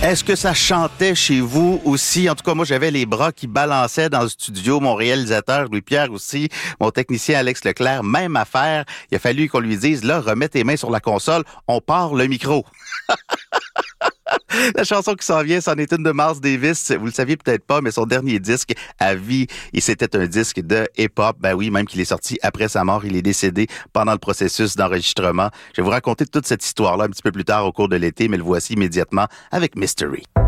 Est-ce que ça chantait chez vous aussi? En tout cas, moi, j'avais les bras qui balançaient dans le studio. Mon réalisateur, Louis-Pierre aussi, mon technicien, Alex Leclerc, même affaire. Il a fallu qu'on lui dise, là, remets tes mains sur la console, on part le micro. La chanson qui s'en vient, c'en est une de Miles Davis. Vous le saviez peut-être pas, mais son dernier disque à vie, et c'était un disque de hip-hop. Ben oui, même qu'il est sorti après sa mort, il est décédé pendant le processus d'enregistrement. Je vais vous raconter toute cette histoire-là un petit peu plus tard au cours de l'été, mais le voici immédiatement avec Mystery.